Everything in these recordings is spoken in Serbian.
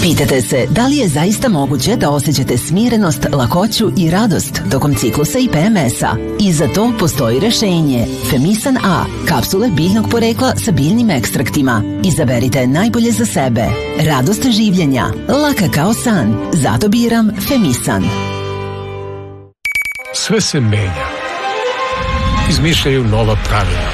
Pitate se da li je zaista moguće da osjećate smirenost, lakoću i radost tokom ciklusa i PMS-a? I za to postoji rešenje. Femisan A, kapsule biljnog porekla sa biljnim ekstraktima. Izaberite najbolje za sebe. Radost življenja, laka kao san. Zato biram Femisan. Sve se menja. Izmišljaju nova pravila.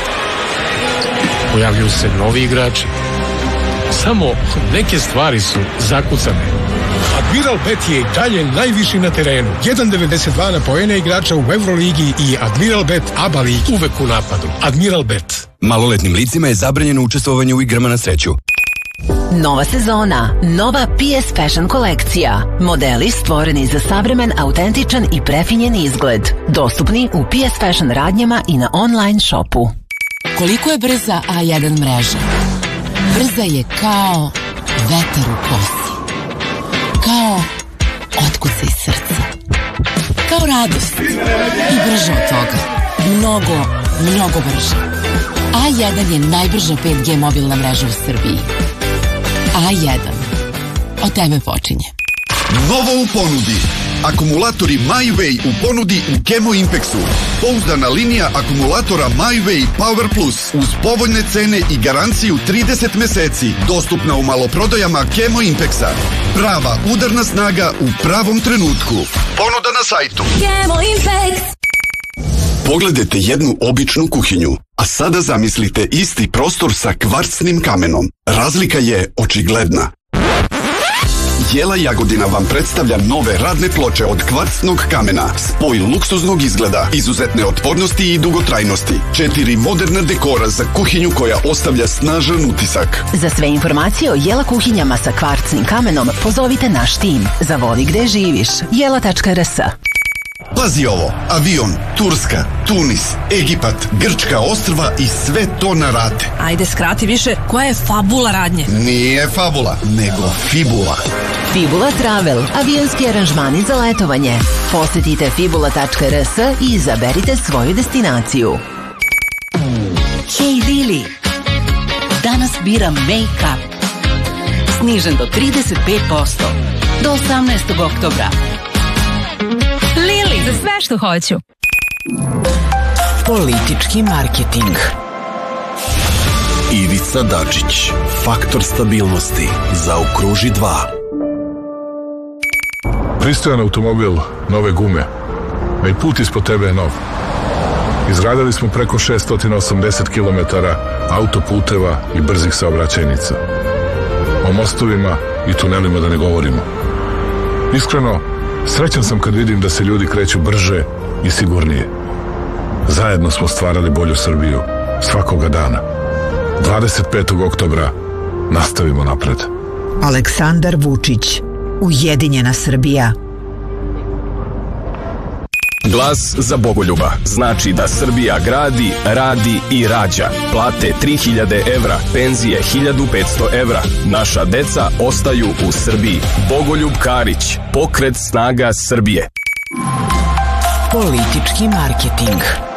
Pojavljuju se novi igrači. Samo neke stvari su zakucane. Admiral Bet je i dalje najviši na terenu. 1.92 na poene igrača u Euroligi i Admiral Bet ABA ligi. Uvek u napadu. Admiral Bet. Maloletnim licima je zabranjeno učestvovanje u igrama na sreću. Nova sezona, nova PS Fashion kolekcija. Modeli stvoreni za savremen, autentičan i prefinjen izgled. Dostupni u PS Fashion radnjama i na online shopu. Koliko je brza A1 mreža? Brza je kao vetar u kosi. Kao otkucaj srca. Kao radost. I brže od toga. Mnogo, mnogo brže. A1 je najbrža 5G mobilna mreža u Srbiji. A1. Od tebe počinje. Novo u ponudi. Akumulatori MyWay u ponudi u Chemo Impexu. Pouzdana linija akumulatora MyWay Power Plus uz povoljne cene i garanciju 30 meseci. Dostupna u maloprodajama Chemo Impexa. Prava udarna snaga u pravom trenutku. Ponuda na sajtu. Chemo Impex. Pogledajte jednu običnu kuhinju, a sada zamislite isti prostor sa kvarcnim kamenom. Razlika je očigledna. Jela Jagodina vam predstavlja nove radne ploče od kvarcnog kamena. Spoj luksuznog izgleda, izuzetne otpornosti i dugotrajnosti. 4 moderna dekora za kuhinju koja ostavlja snažan utisak. Za sve informacije o Jela kuhinjama sa kvarcnim kamenom pozovite naš tim. Zavoli gde živiš. Jela.rs. Pazi ovo, avion, Turska, Tunis, Egipat, Grčka ostrva i sve to na rate. Ajde, skrati više, koja je fabula radnje? Nije fabula, nego fibula. Fibula Travel, avionski aranžmani za letovanje. Posetite fibula.rs i izaberite svoju destinaciju. Hej Lili, danas biram make-up. Snižen do 35%. Do 18. oktobra. Lili, za sve što hoću. Politički marketing. Ivica Dačić, faktor stabilnosti, zaokruži 2. Pristojan automobil, nove gume. A i put ispod tebe je nov. Izgradili smo preko 680 km autoputeva i brzih saobraćajnica. O mostovima i tunelima da ne govorimo. Iskreno, srećan sam kad vidim da se ljudi kreću brže i sigurnije. Zajedno smo stvarali bolju Srbiju svakoga dana. 25. oktobra nastavimo napred. Aleksandar Vučić, Ujedinjena Srbija. Glas za Bogoljuba znači da Srbija gradi, radi i rađa. Plate 3000 evra, penzije 1500 evra. Naša deca ostaju u Srbiji. Bogoljub Karić, pokret snaga Srbije. Politički marketing.